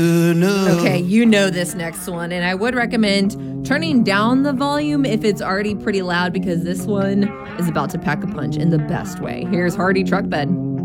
Okay, you know this next one, and I would recommend turning down the volume if it's already pretty loud, because this one is about to pack a punch in the best way. Here's Hardy Truck Bed.